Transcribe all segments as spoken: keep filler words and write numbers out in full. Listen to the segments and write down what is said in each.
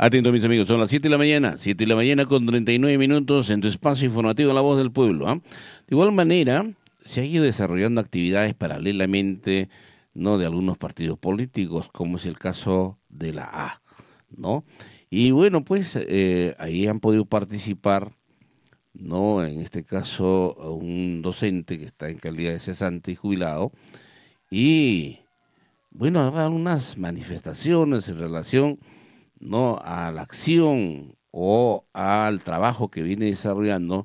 Atento, mis amigos, son las siete de la mañana, siete de la mañana con treinta y nueve minutos en tu espacio informativo La Voz del Pueblo. ¿eh? De igual manera, se han ido desarrollando actividades paralelamente, ¿no?, de algunos partidos políticos, como es el caso de la A, ¿no? Y bueno, pues eh, ahí han podido participar, ¿no?, en este caso un docente que está en calidad de cesante y jubilado, y bueno, habrá unas manifestaciones en relación, ¿no?, a la acción o al trabajo que viene desarrollando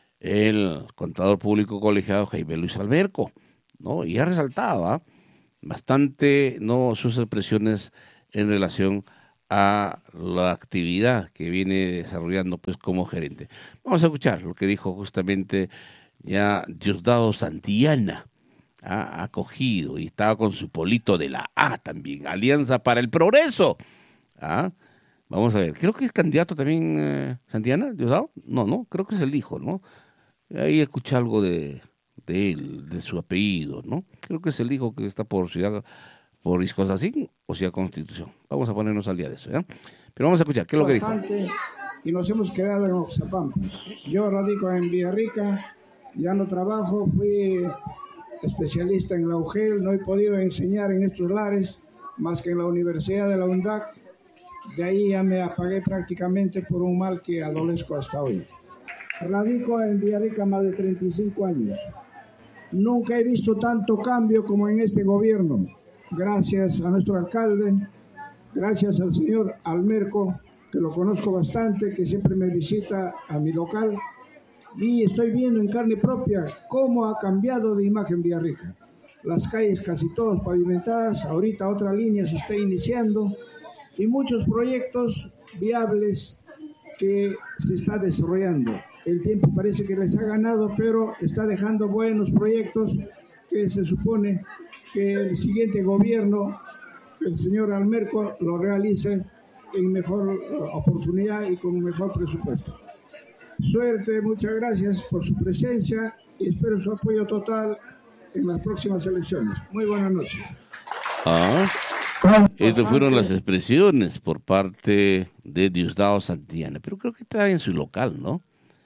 el contador público colegiado Jaime Luis Alberco, ¿no? Y ha resaltado ¿eh? bastante, ¿no?, sus expresiones en relación a la actividad que viene desarrollando pues como gerente. Vamos a escuchar lo que dijo justamente ya Diosdado Santillana. Ha acogido y estaba con su polito de la A también, Alianza para el Progreso. ¿Ah? Vamos a ver, creo que es candidato también eh, Santillana, Diosdado. No, no, creo que es el hijo, ¿no? Ahí escuché algo de, de él, de su apellido, ¿no? Creo que es el hijo que está por Ciudad, por Iscosacín o Ciudad Constitución. Vamos a ponernos al día de eso, ¿ya? Pero vamos a escuchar, ¿qué es lo que dijo? Bastante, y nos hemos quedado en Oxapampa. Yo radico en Villarrica, ya no trabajo, fui especialista en la U G E L, no he podido enseñar en estos lares, más que en la Universidad de la UNDAC. De ahí ya me apagué prácticamente por un mal que adolezco hasta hoy. Radico en Villarrica más de treinta y cinco años. Nunca he visto tanto cambio como en este gobierno. Gracias a nuestro alcalde, gracias al señor Almerco, que lo conozco bastante, que siempre me visita a mi local, y estoy viendo en carne propia cómo ha cambiado de imagen Villarrica. Las calles casi todas pavimentadas, ahorita otra línea se está iniciando, y muchos proyectos viables que se está desarrollando. El tiempo parece que les ha ganado, pero está dejando buenos proyectos que se supone que el siguiente gobierno, el señor Almerco, lo realice en mejor oportunidad y con mejor presupuesto. Suerte, muchas gracias por su presencia y espero su apoyo total en las próximas elecciones. Muy buenas noches. Ah, estas fueron las expresiones por parte de Diosdado Santillana, pero creo que estaba en su local, ¿no?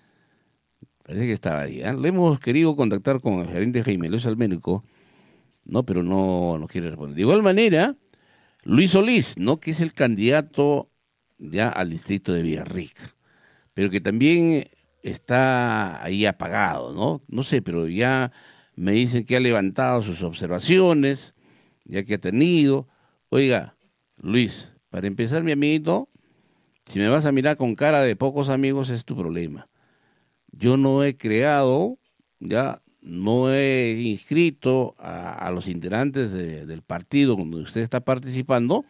Parece que estaba ahí. ¿eh? Le hemos querido contactar con el gerente Jaime Luis Alberco, no, pero no nos quiere responder. De igual manera, Luis Solís, ¿no?, que es el candidato ya al distrito de Villarrica, pero que también está ahí apagado, ¿no? No sé, pero ya me dicen que ha levantado sus observaciones, ya que ha tenido. Oiga, Luis, para empezar, mi amiguito, si me vas a mirar con cara de pocos amigos, es tu problema. Yo no he creado, ya no he inscrito a, a los integrantes de, del partido donde usted está participando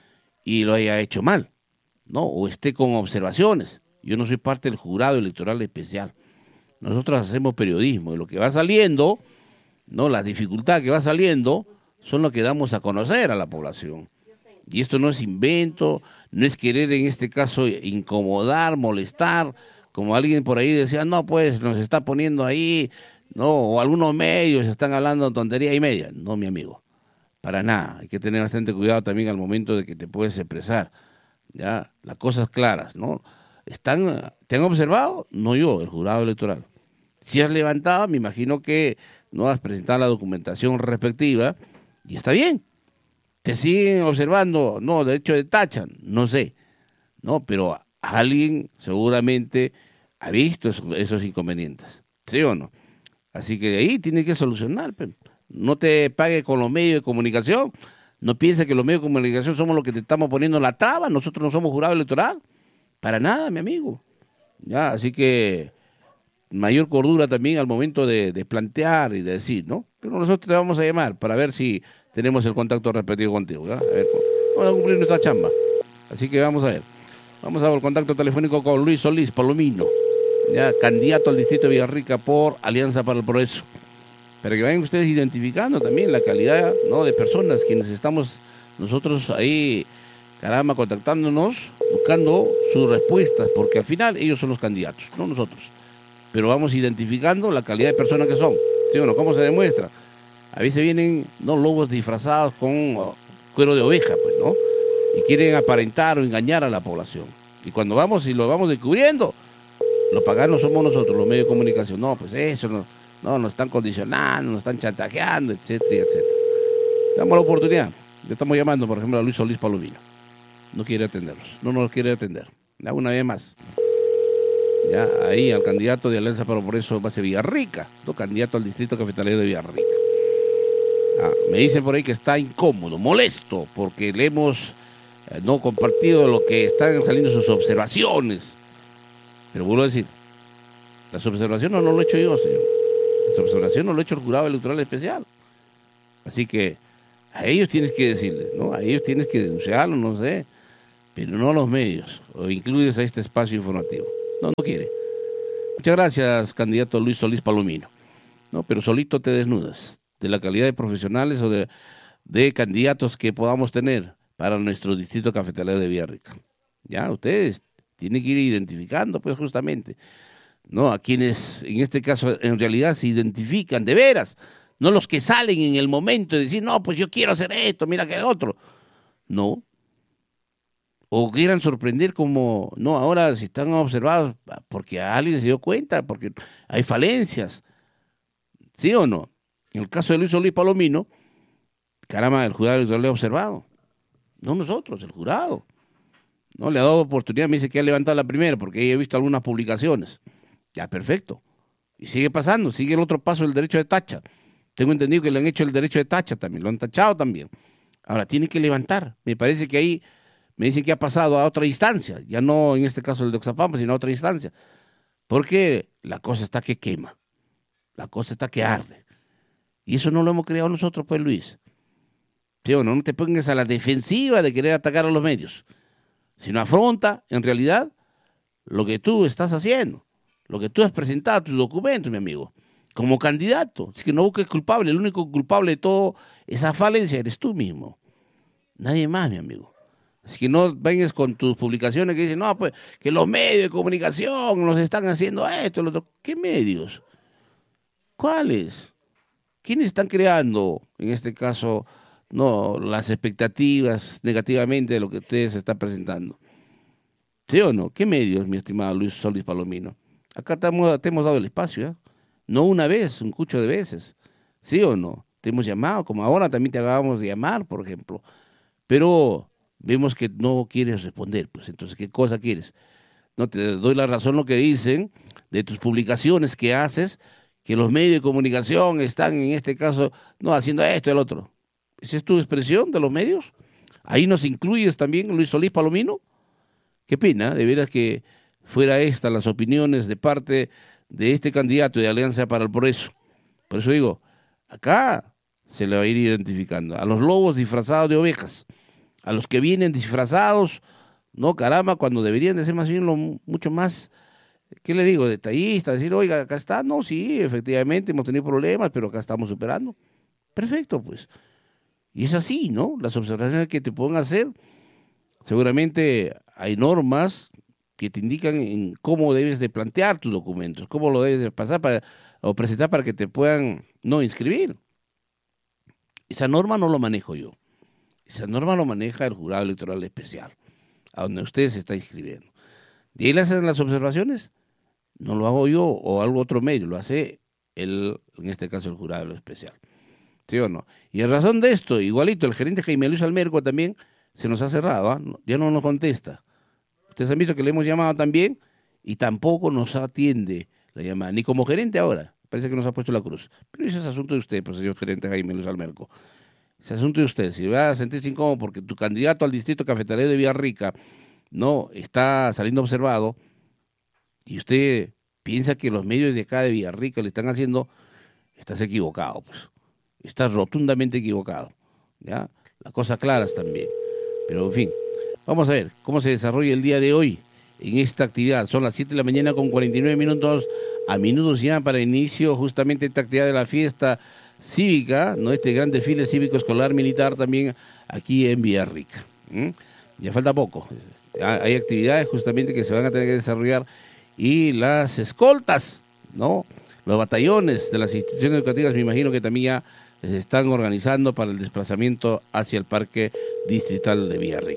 y lo haya hecho mal, ¿no? O esté con observaciones. Yo no soy parte del jurado electoral especial. Nosotros hacemos periodismo y lo que va saliendo, ¿no?, las dificultades que va saliendo son lo que damos a conocer a la población. Y esto no es invento, no es querer en este caso incomodar, molestar, como alguien por ahí decía, no, pues nos está poniendo ahí, no, o algunos medios están hablando tontería y media. No, mi amigo, para nada. Hay que tener bastante cuidado también al momento de que te puedes expresar. Ya, las cosas claras, ¿no? Están, ¿te han observado? No yo, el jurado electoral. Si has levantado, me imagino que no has presentado la documentación respectiva y está bien. ¿Te siguen observando? No, de hecho te tachan, no sé. No, pero alguien seguramente ha visto esos, esos inconvenientes, ¿sí o no? Así que de ahí tiene que solucionar. Pero no te pague con los medios de comunicación. No pienses que los medios de comunicación somos los que te estamos poniendo la traba. Nosotros no somos jurado electoral. Para nada, mi amigo. Ya, así que mayor cordura también al momento de, de plantear y de decir, ¿no? Pero nosotros te vamos a llamar para ver si tenemos el contacto respectivo contigo. ¿ya? A ver, vamos a cumplir nuestra chamba. Así que vamos a ver. Vamos a ver el contacto telefónico con Luis Solís Palomino, ya candidato al distrito de Villarrica por Alianza para el Progreso. Para que vayan ustedes identificando también la calidad, ¿no?, de personas quienes estamos nosotros ahí, caramba, contactándonos, buscando sus respuestas, porque al final ellos son los candidatos, no nosotros. Pero vamos identificando la calidad de personas que son. ¿Sí o no? ¿Cómo se demuestra? A veces vienen, no, lobos disfrazados con cuero de oveja, pues, ¿no? y quieren aparentar o engañar a la población. Y cuando vamos y lo vamos descubriendo, los paganos somos nosotros, los medios de comunicación. No, pues eso, no, no nos están condicionando, nos están chantajeando, etcétera, etcétera. Damos la oportunidad. Le estamos llamando, por ejemplo, a Luis Solís Palomino. No quiere atendernos, no nos quiere atender. Ya, una vez más. Ya, ahí al candidato de Alianza para el Progreso, base Villarrica, no candidato al distrito cafetalero de Villarrica. Ah, me dice por ahí que está incómodo, molesto, porque le hemos eh, no compartido lo que están saliendo sus observaciones. Pero vuelvo a decir, las observaciones no, no lo he hecho yo, señor. Las observaciones no lo ha hecho el jurado electoral especial. Así que a ellos tienes que decirles, ¿no? A ellos tienes que denunciarlo, no sé, pero no a los medios, o incluyes a este espacio informativo. No, no quiere. Muchas gracias, candidato Luis Solís Palomino. No, pero solito te desnudas de la calidad de profesionales o de, de candidatos que podamos tener para nuestro distrito cafetalero de Villarrica. Ya, ustedes tienen que ir identificando, pues, justamente, ¿no? A quienes, en este caso, en realidad se identifican de veras, no los que salen en el momento de decir, no, pues yo quiero hacer esto, mira que el otro. No. O quieran sorprender como, no, ahora si están observados, porque alguien se dio cuenta, porque hay falencias. ¿Sí o no? En el caso de Luis Solís Palomino, caramba, el jurado le ha observado. No nosotros, el jurado. No le ha dado oportunidad, me dice que ha levantado la primera, porque he visto algunas publicaciones. Ya, perfecto. Y sigue pasando, sigue el otro paso, el derecho de tacha. Tengo entendido que le han hecho el derecho de tacha también, lo han tachado también. Ahora, tiene que levantar. Me parece que ahí, me dicen que ha pasado a otra instancia, ya no en este caso el de Oxapampa, sino a otra instancia. Porque la cosa está que quema, la cosa está que arde. Y eso no lo hemos creado nosotros, pues, Luis. ¿Sí o no? No te pongas a la defensiva de querer atacar a los medios, sino afronta, en realidad, lo que tú estás haciendo, lo que tú has presentado, tus documentos, mi amigo, como candidato. Así que no busques culpable, el único culpable de toda esa falencia eres tú mismo. Nadie más, mi amigo. Así que no vengas con tus publicaciones que dicen, no, pues, que los medios de comunicación nos están haciendo esto, lo otro. ¿Qué medios? ¿Cuáles? ¿Quiénes están creando, en este caso, no, las expectativas negativamente de lo que ustedes están presentando? ¿Sí o no? ¿Qué medios, mi estimado Luis Solís Palomino? Acá te hemos, te hemos dado el espacio, ¿eh? No una vez, un cucho de veces. ¿Sí o no? Te hemos llamado, como ahora también te acabamos de llamar, por ejemplo. Pero vemos que no quieres responder, pues entonces, ¿qué cosa quieres? No te doy la razón lo que dicen de tus publicaciones que haces, que los medios de comunicación están, en este caso, no haciendo esto y el otro. ¿Esa es tu expresión de los medios? ¿Ahí nos incluyes también, Luis Solís Palomino? Qué pena, de veras que fuera estas las opiniones de parte de este candidato de Alianza para el Progreso. Por eso digo, acá se le va a ir identificando a los lobos disfrazados de ovejas, a los que vienen disfrazados, no, caramba, cuando deberían de ser más bien lo, mucho más, ¿qué le digo? Detallistas, decir, oiga, acá está, no, sí, efectivamente hemos tenido problemas, pero acá estamos superando. Perfecto, pues. Y es así, ¿no? Las observaciones que te pueden hacer, seguramente hay normas que te indican en cómo debes de plantear tus documentos, cómo lo debes de pasar para, o presentar para que te puedan no inscribir. Esa norma no lo manejo yo. Esa norma lo maneja el jurado electoral especial, a donde usted se está inscribiendo. ¿De ahí le hacen las observaciones? No lo hago yo o algo otro medio, lo hace el, en este caso el jurado especial. ¿Sí o no? Y en razón de esto, igualito, el gerente Jaime Luis Almerco también se nos ha cerrado, ¿eh? Ya no nos contesta. Ustedes han visto que le hemos llamado también y tampoco nos atiende la llamada, ni como gerente ahora. Parece que nos ha puesto la cruz. Pero ese es asunto de usted, pues, señor gerente Jaime Luis Almerco. Ese asunto de usted. Si va a sentirse incómodo porque tu candidato al distrito cafetalero de Villarrica no está saliendo observado y usted piensa que los medios de acá de Villarrica le están haciendo, estás equivocado, pues. Estás rotundamente equivocado. ¿Ya? Las cosas claras también. Pero, en fin, vamos a ver cómo se desarrolla el día de hoy en esta actividad. Son las siete de la mañana con cuarenta y nueve minutos, a minutos ya para inicio justamente esta actividad de la fiesta cívica, ¿no? Este gran desfile cívico escolar militar también aquí en Villarrica. ¿Mm? Ya falta poco. Hay actividades justamente que se van a tener que desarrollar y las escoltas, ¿no? Los batallones de las instituciones educativas, me imagino que también ya se están organizando para el desplazamiento hacia el Parque Distrital de Villarrica.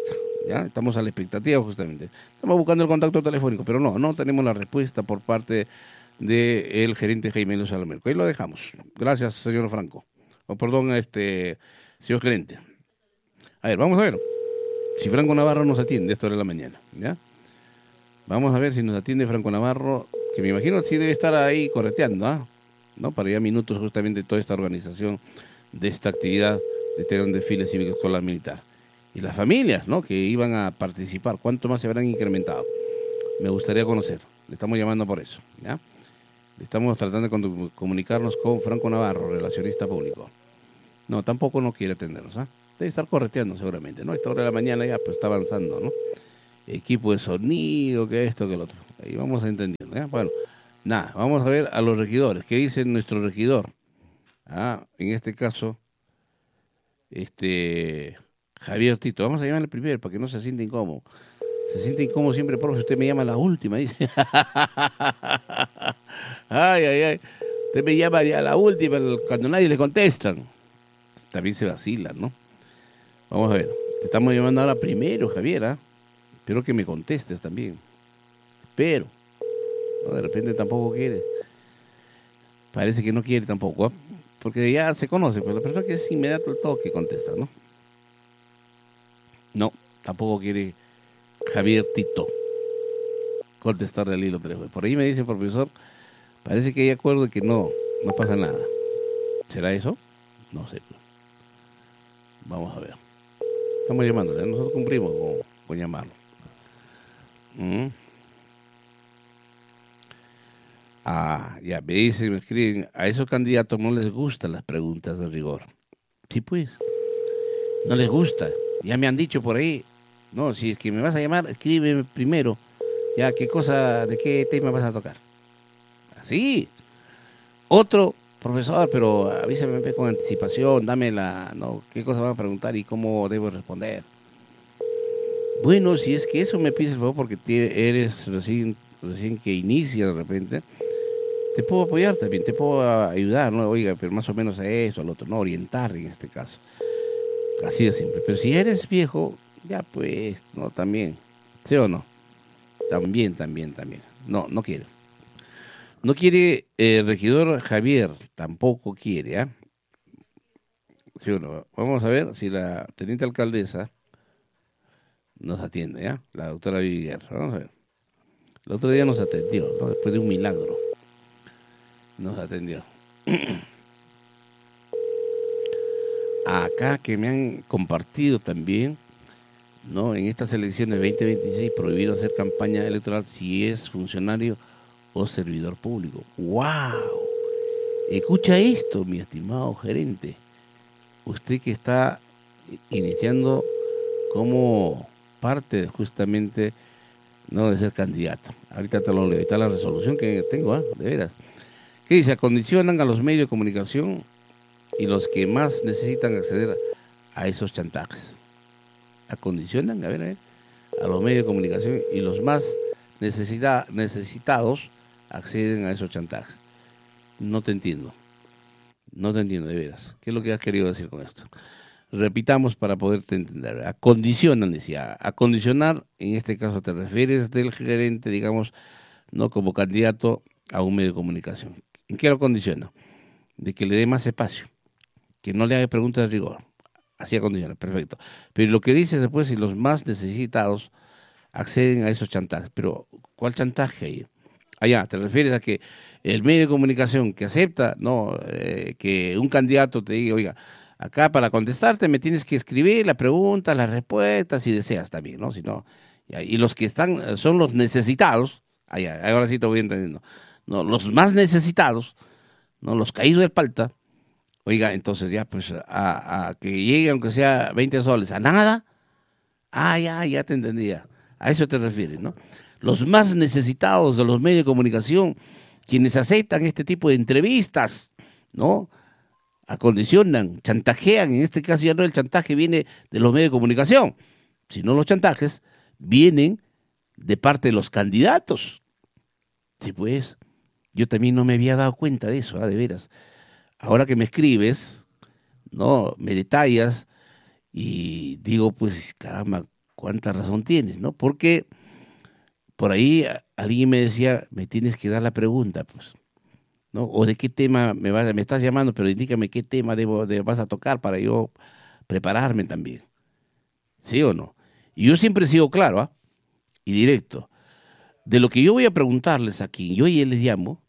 ¿ya? Estamos a la expectativa justamente. Estamos buscando el contacto telefónico, pero no, no tenemos la respuesta por parte del gerente Jaime Luis Alamerco. Ahí lo dejamos. Gracias, señor Franco. O perdón, este señor gerente. A ver, vamos a ver si Franco Navarro nos atiende a esta hora de la mañana, ¿ya? Vamos a ver si nos atiende Franco Navarro, que me imagino sí debe estar ahí correteando, ¿ah? ¿no? Para ya minutos justamente toda esta organización de esta actividad de tener un desfile cívico escolar militar. Y las familias, ¿no? Que iban a participar, ¿cuánto más se habrán incrementado? Me gustaría conocer. Le estamos llamando por eso, ¿ya? Estamos tratando de comunicarnos con Franco Navarro, relacionista público. No, tampoco no quiere atendernos, ¿ah? Debe estar correteando seguramente, ¿no? Esta hora de la mañana ya pues está avanzando, ¿no? Equipo de sonido, que esto, que lo otro. Ahí vamos entendiendo, ¿ya? Bueno, nada, vamos a ver a los regidores. ¿Qué dice nuestro regidor? Ah, en este caso, este Javier Tito. Vamos a llamarle primero para que no se sienta incómodo. Se siente incómodo siempre, profe, usted me llama a la última, dice. Ay, ay, ay. Usted me llama ya a la última cuando nadie le contestan. También se vacilan, ¿no? Vamos a ver. Te estamos llamando ahora primero, Javier, ¿ah? Espero que me contestes también. Pero, no, de repente tampoco quiere. Parece que no quiere tampoco, ¿eh? Porque ya se conoce, pero la persona que es inmediato el toque contesta, ¿no? No, tampoco quiere Javier Tito contestarle al hilo teléfono. Por ahí me dice el profesor, parece que hay acuerdo de que no, no pasa nada. ¿Será eso? No sé. Vamos a ver. Estamos llamándole, nosotros cumplimos con, con llamarlo. ¿Mm? Ah, ya, me dicen, me escriben, a esos candidatos no les gustan las preguntas de rigor. Sí, pues, no les gusta. Ya me han dicho por ahí, no, si es que me vas a llamar, escríbeme primero, ya, qué cosa, de qué tema vas a tocar. Así. Otro, profesor, pero avísame con anticipación, dame la, no, qué cosa van a preguntar y cómo debo responder. Bueno, si es que eso me pides, por favor, porque eres recién, recién que inicia de repente, te puedo apoyar también, te puedo ayudar, ¿no? Oiga, pero más o menos a eso, al otro, no, orientar en este caso. Así de siempre. Pero si eres viejo, ya pues, no, también. ¿Sí o no? También, también, también. No, no quiere. No quiere el eh, regidor Javier, tampoco quiere, ¿ah? ¿eh? ¿Sí o no? Vamos a ver si la teniente alcaldesa nos atiende, ¿ya? La doctora Vivi Guerra. Vamos a ver. El otro día nos atendió, ¿no? Después de un milagro. Nos atendió. Acá que me han compartido también, ¿no? En estas elecciones veinte veintiséis prohibido hacer campaña electoral si es funcionario o servidor público. ¡Wow! Escucha esto, mi estimado gerente. Usted que está iniciando como parte justamente, no, de ser candidato. Ahorita te lo leo. Está la resolución que tengo, ¿ah? De veras. ¿Qué dice? Acondicionan a los medios de comunicación y los que más necesitan acceder a esos chantajes. Acondicionan, a ver, a ver, a los medios de comunicación y los más necesita, necesitados acceden a esos chantajes. No te entiendo. No te entiendo, de veras. ¿Qué es lo que has querido decir con esto? Repitamos para poderte entender. Acondicionan, decía. Acondicionar, en este caso te refieres del gerente, digamos, no como candidato a un medio de comunicación. ¿En qué lo condiciona? De que le dé más espacio, que no le haga preguntas de rigor. Así acondiciona, perfecto. Pero lo que dice después, si los más necesitados acceden a esos chantajes. Pero, ¿cuál chantaje hay? Allá, te refieres a que el medio de comunicación que acepta, no, eh, que un candidato te diga, oiga, acá para contestarte me tienes que escribir la pregunta, las respuestas, si deseas también, ¿no? Si no, y los que están, son los necesitados, allá, ahora sí te voy entendiendo. No, los más necesitados, no, los caídos de palta, oiga, entonces ya pues a, a que llegue aunque sea veinte soles, a nada, ah, ya, ya te entendía, a eso te refieres, ¿no? Los más necesitados de los medios de comunicación, quienes aceptan este tipo de entrevistas, ¿no? Acondicionan, chantajean, en este caso ya no el chantaje viene de los medios de comunicación, sino los chantajes vienen de parte de los candidatos. Sí, pues, yo también no me había dado cuenta de eso, ¿eh? De veras. Ahora que me escribes, ¿no? Me detallas y digo, pues, caramba, cuánta razón tienes, ¿no? Porque por ahí alguien me decía, me tienes que dar la pregunta, pues, ¿no? O de qué tema me vas, me estás llamando, pero indícame qué tema debo, de, vas a tocar para yo prepararme también. ¿Sí o no? Y yo siempre he sido claro, ¿ah? Y directo. De lo que yo voy a preguntarles aquí, yo ya les llamo,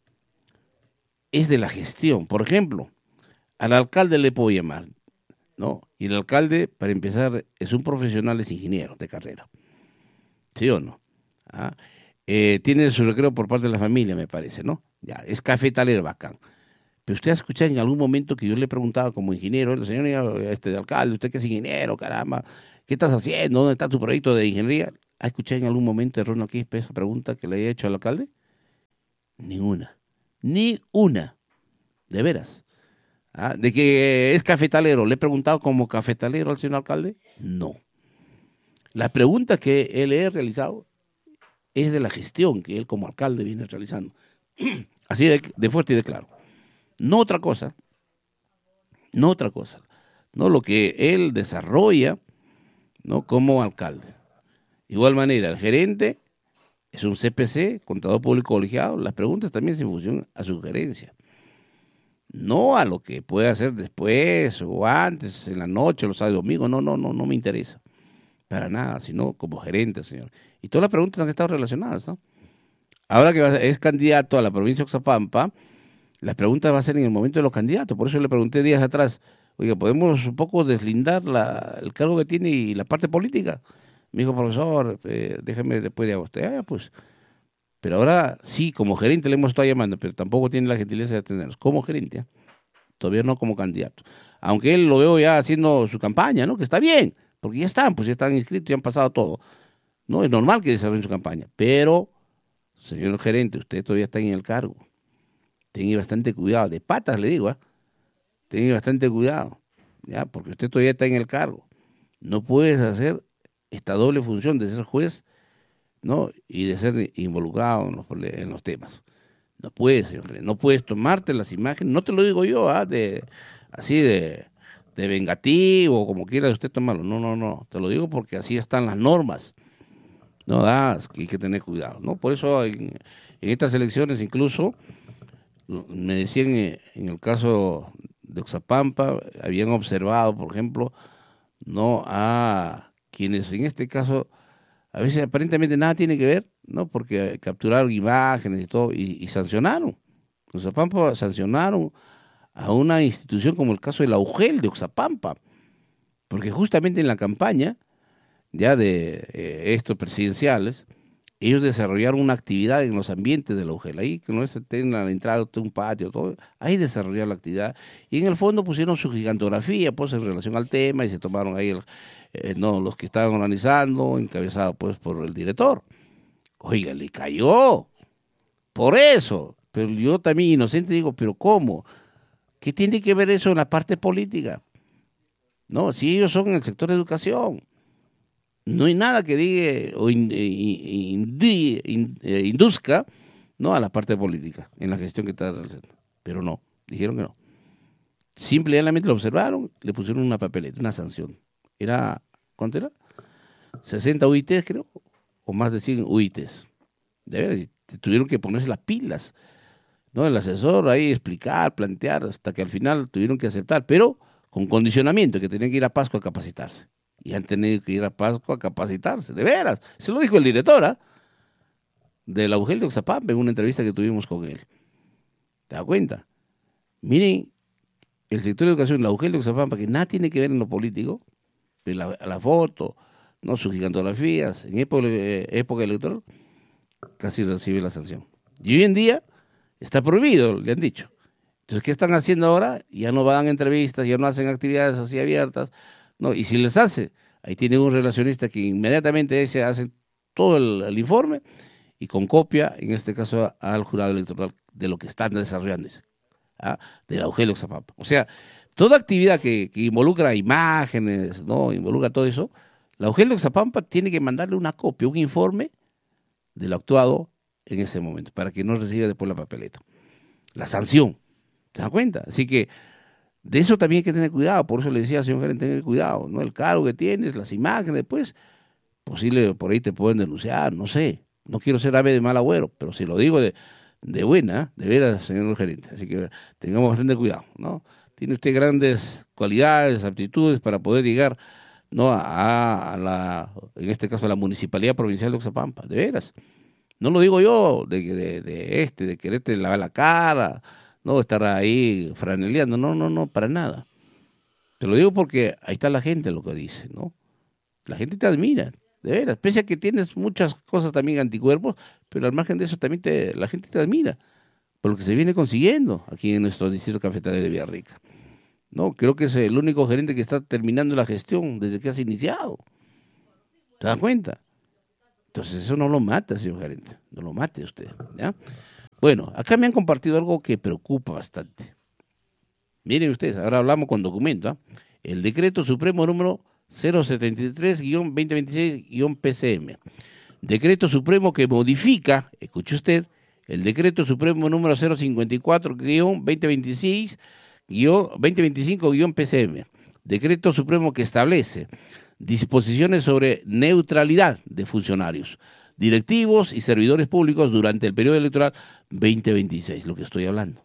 es de la gestión. Por ejemplo, al alcalde le puedo llamar, ¿no? Y el alcalde, para empezar, es un profesional, es ingeniero de carrera. ¿Sí o no? ¿Ah? Eh, tiene su recreo por parte de la familia, me parece, ¿no? Ya, es cafetalero, bacán. Pero usted ha escuchado en algún momento que yo le preguntaba como ingeniero, el señor este, alcalde, usted que es ingeniero, caramba, ¿qué estás haciendo? ¿Dónde está tu proyecto de ingeniería? ¿Ha escuchado en algún momento, Ronald Quispe, esa pregunta que le haya hecho al alcalde? Ninguna. Ni una. De veras. ¿Ah? ¿De que es cafetalero? ¿Le he preguntado como cafetalero al señor alcalde? No. La pregunta que él he realizado es de la gestión que él como alcalde viene realizando. Así de, de fuerte y de claro. No otra cosa. No otra cosa. No lo que él desarrolla, ¿no? Como alcalde. De igual manera, el gerente es un C P C, contador público colegiado. Las preguntas también se funcionan a su gerencia. No a lo que puede hacer después o antes, en la noche, los sábados y domingos. No, no, no, no me interesa. Para nada, sino como gerente, señor. Y todas las preguntas han estado relacionadas, ¿no? Ahora que es candidato a la provincia de Oxapampa, las preguntas van a ser en el momento de los candidatos. Por eso le pregunté días atrás, oiga, ¿podemos un poco deslindar la, el cargo que tiene y la parte política? Me dijo, profesor, eh, déjame después de agosto. Ah, pues. Pero ahora sí, como gerente le hemos estado llamando, pero tampoco tiene la gentileza de atendernos. Como gerente, ¿eh? Todavía no como candidato. Aunque él lo veo ya haciendo su campaña, ¿no? Que está bien, porque ya están, pues ya están inscritos, ya han pasado todo. No, es normal que desarrollen su campaña. Pero, señor gerente, usted todavía está en el cargo. Tenga bastante cuidado. De patas le digo, ¿eh? Tenga bastante cuidado, ¿ya? Porque usted todavía está en el cargo. No puedes hacer esta doble función de ser juez, ¿no? Y de ser involucrado en los, en los temas. No puedes, señor. No puedes tomarte las imágenes, no te lo digo yo, ¿ah? de así de, de vengativo, como quiera usted tomarlo. No, no, no. Te lo digo porque así están las normas. No das, que hay que tener cuidado, ¿no? Por eso en, en estas elecciones incluso me decían en el caso de Oxapampa, habían observado, por ejemplo, no a quienes en este caso a veces aparentemente nada tiene que ver, ¿no? Porque capturaron imágenes y todo y, y sancionaron. Oxapampa sancionaron a una institución como el caso de la U G E L de Oxapampa, porque justamente en la campaña ya de eh, estos presidenciales, ellos desarrollaron una actividad en los ambientes de la U G E L, ahí que no es en la entrada de un patio, todo, ahí desarrollaron la actividad, y en el fondo pusieron su gigantografía, pues, en relación al tema, y se tomaron ahí el, eh, no, los que estaban organizando, encabezado, pues, por el director. Oiga, le cayó, por eso, pero yo también inocente digo, pero ¿cómo? ¿Qué tiene que ver eso en la parte política? No, si ellos son en el sector de educación, no hay nada que diga o in, in, in, in, eh, induzca, ¿no? A la parte política en la gestión que está realizando. Pero no, dijeron que no. Simplemente lo observaron, le pusieron una papeleta, una sanción. Era, ¿cuánto era? sesenta U I Tes, creo, o más de cien U I Tes. De verdad, tuvieron que ponerse las pilas, ¿no? El asesor ahí explicar, plantear, hasta que al final tuvieron que aceptar, pero con condicionamiento, que tenían que ir a Pasco a capacitarse. Y han tenido que ir a Pasco a capacitarse, de veras. Se lo dijo el director, ¿eh? De la U G E L de Oxapampa en una entrevista que tuvimos con él. ¿Te das cuenta? Miren, el sector de educación, la U G E L de Oxapampa, que nada tiene que ver en lo político, pero la, la foto, no sus gigantografías, en época, eh, época electoral, casi recibe la sanción. Y hoy en día está prohibido, le han dicho. Entonces, ¿qué están haciendo ahora? Ya no van a entrevistas, ya no hacen actividades así abiertas. No, y si les hace, ahí tiene un relacionista que inmediatamente se hace todo el, el informe y con copia, en este caso, al jurado electoral de lo que están desarrollando, ¿ah? De la U G E L de Oxapampa. O sea, toda actividad que, que involucra imágenes, ¿no? Involucra todo eso, la U G E L de Oxapampa tiene que mandarle una copia, un informe de lo actuado en ese momento, para que no reciba después la papeleta. La sanción, ¿te das cuenta? Así que de eso también hay que tener cuidado, por eso le decía al señor gerente, tenga cuidado, ¿no? El cargo que tienes, las imágenes, pues, posible por ahí te pueden denunciar, no sé. No quiero ser ave de mal agüero, pero si lo digo de, de buena, de veras, señor gerente. Así que tengamos bastante cuidado, ¿no? Tiene usted grandes cualidades, aptitudes para poder llegar, ¿no? a, a la, en este caso, a la Municipalidad Provincial de Oxapampa, de veras. No lo digo yo de, de, de este, de quererte lavar la cara, no estar ahí franeleando, no, no, no, para nada. Te lo digo porque ahí está la gente lo que dice, ¿no? La gente te admira, de veras, pese a que tienes muchas cosas también anticuerpos, pero al margen de eso también te, la gente te admira por lo que se viene consiguiendo aquí en nuestro distrito cafetalero de Villarrica. No, creo que es el único gerente que está terminando la gestión desde que has iniciado. ¿Te das cuenta? Entonces eso no lo mata, señor gerente, no lo mate usted, ¿ya? Bueno, acá me han compartido algo que preocupa bastante. Miren ustedes, ahora hablamos con documento, ¿eh? El decreto supremo número cero setenta y tres guión veinte veintiséis guión P C M. Decreto supremo que modifica, escuche usted, el decreto supremo número cero cincuenta y cuatro guión veinte veintiséis guión veinte veinticinco guión P C M. Decreto supremo que establece disposiciones sobre neutralidad de funcionarios, directivos y servidores públicos durante el periodo electoral veinte veintiséis, lo que estoy hablando.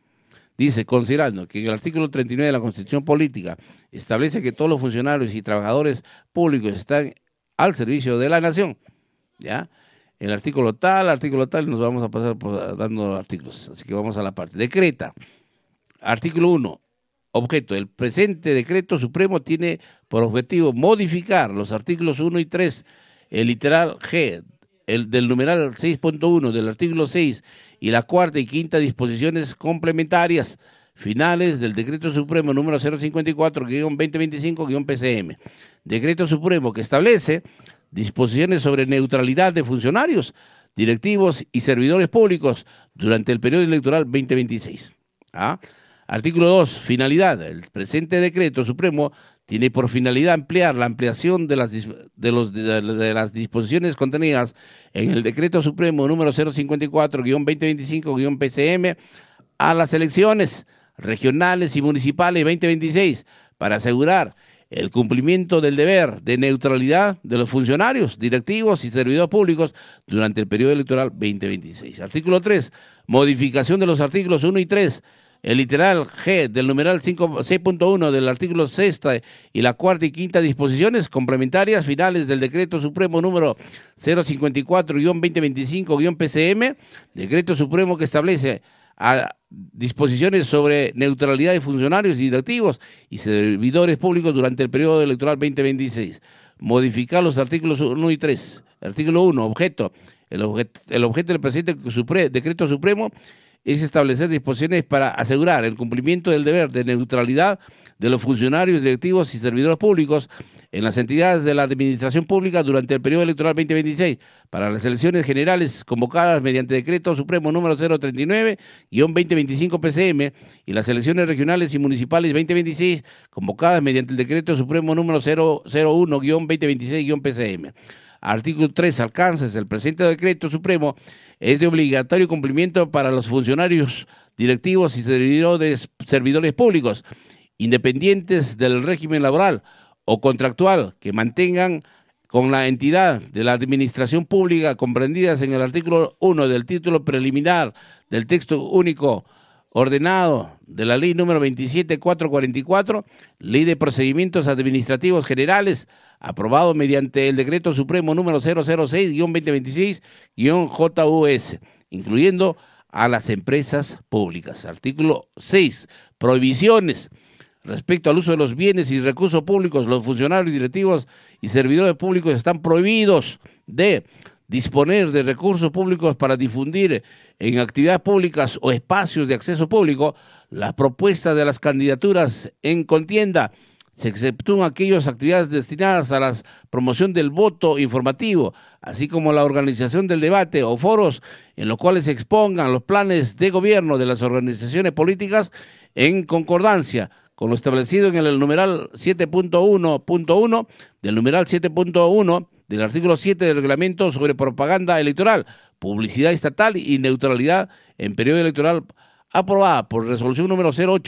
Dice, considerando que en el artículo treinta y nueve de la Constitución Política establece que todos los funcionarios y trabajadores públicos están al servicio de la nación, ¿ya? El artículo tal, artículo tal, nos vamos a pasar por, dando artículos, así que vamos a la parte. Decreta, artículo uno, objeto, el presente decreto supremo tiene por objetivo modificar los artículos uno y tres, el literal G, el del numeral seis punto uno del artículo seis y la cuarta y quinta disposiciones complementarias finales del decreto supremo número cero cincuenta y cuatro guión veinte veinticinco guión P C M. Decreto supremo que establece disposiciones sobre neutralidad de funcionarios, directivos y servidores públicos durante el periodo electoral veinte veintiséis. ¿Ah? Artículo dos, finalidad. El presente decreto supremo tiene por finalidad ampliar la ampliación de las, de los, de, de las disposiciones contenidas en el decreto supremo número cero cincuenta y cuatro guión veinte veinticinco guión P C M a las elecciones regionales y municipales veinte veintiséis para asegurar el cumplimiento del deber de neutralidad de los funcionarios, directivos y servidores públicos durante el periodo electoral veinte veintiséis. Artículo tres, modificación de los artículos uno y tres, el literal G del numeral seis punto uno del artículo sexta y la cuarta y quinta disposiciones complementarias finales del decreto supremo número cero cincuenta y cuatro guión veinte veinticinco guión P C M, decreto supremo que establece a disposiciones sobre neutralidad de funcionarios y directivos y servidores públicos durante el periodo electoral veinte veintiséis. Modificar los artículos uno y tres. Artículo uno, objeto. El, objeto, el objeto del presente supre, decreto supremo es establecer disposiciones para asegurar el cumplimiento del deber de neutralidad de los funcionarios, directivos y servidores públicos en las entidades de la administración pública durante el periodo electoral veinte veintiséis para las elecciones generales convocadas mediante decreto supremo número cero treinta y nueve guión veinte veinticinco P C M y las elecciones regionales y municipales veinte veintiséis convocadas mediante el decreto supremo número cero cero uno guión veinte veintiséis guión P C M. Artículo tres. Alcances. El presente decreto supremo es de obligatorio cumplimiento para los funcionarios, directivos y servidores, servidores públicos, independientes del régimen laboral o contractual, que mantengan con la entidad de la administración pública comprendidas en el artículo uno del título preliminar del texto único ordenado de la ley número veintisiete mil cuatrocientos cuarenta y cuatro, Ley de Procedimientos Administrativos Generales, aprobado mediante el decreto supremo número cero cero seis guión veinte veintiséis guión J U S, incluyendo a las empresas públicas. Artículo seis. Prohibiciones. Respecto al uso de los bienes y recursos públicos, los funcionarios directivos y servidores públicos están prohibidos de disponer de recursos públicos para difundir en actividades públicas o espacios de acceso público las propuestas de las candidaturas en contienda. Se exceptúan aquellas actividades destinadas a la promoción del voto informativo, así como la organización del debate o foros en los cuales se expongan los planes de gobierno de las organizaciones políticas en concordancia con lo establecido en el numeral siete punto uno punto uno del numeral siete punto uno del artículo siete del reglamento sobre propaganda electoral, publicidad estatal y neutralidad en periodo electoral, aprobada por resolución número cero ocho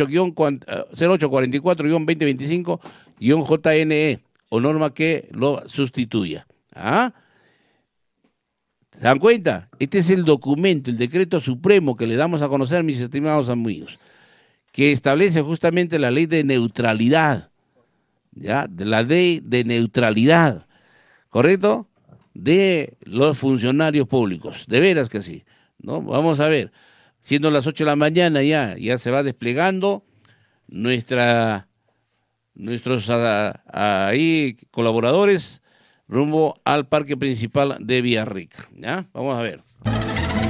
cuarenta y cuatro guión veinte veinticinco guión J N E o norma que lo sustituya. ¿Ah? ¿Se dan cuenta? Este es el documento, el decreto supremo que le damos a conocer, mis estimados amigos, que establece justamente la ley de neutralidad, ¿ya? De la ley de neutralidad, ¿correcto? De los funcionarios públicos, de veras que sí, ¿no? Vamos a ver, siendo las ocho de la mañana ya, ya se va desplegando nuestra, nuestros a, a, ahí colaboradores rumbo al parque principal de Villarrica, ¿ya? Vamos a ver.